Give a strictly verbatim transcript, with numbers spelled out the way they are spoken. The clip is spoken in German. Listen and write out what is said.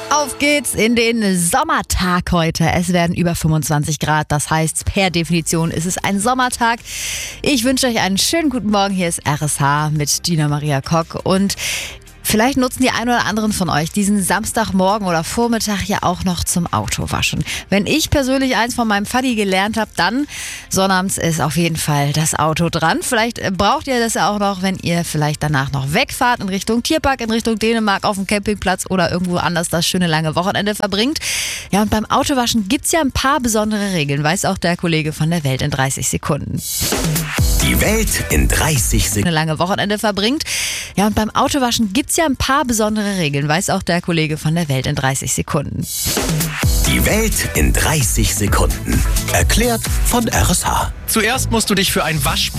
Auf geht's in den Sommertag heute. Es werden über fünfundzwanzig Grad, das heißt, per Definition ist es ein Sommertag. Ich wünsche euch einen schönen guten Morgen. Hier ist R S H mit Gina Maria Kock und vielleicht nutzen die ein oder anderen von euch diesen Samstagmorgen oder Vormittag ja auch noch zum Autowaschen. Wenn ich persönlich eins von meinem Vati gelernt habe, dann sonnabends ist auf jeden Fall das Auto dran. Vielleicht braucht ihr das ja auch noch, wenn ihr vielleicht danach noch wegfahrt in Richtung Tierpark, in Richtung Dänemark, auf dem Campingplatz oder irgendwo anders das schöne lange Wochenende verbringt. Ja, und beim Autowaschen gibt's ja ein paar besondere Regeln, weiß auch der Kollege von der Welt in dreißig Sekunden. Die Welt in dreißig Sekunden. Eine lange Wochenende verbringt. Ja, und beim Autowaschen gibt's ja ein paar besondere Regeln, weiß auch der Kollege von der Welt in dreißig Sekunden. Die Welt in dreißig Sekunden. Erklärt von R S H. Zuerst musst du dich für ein Waschprogramm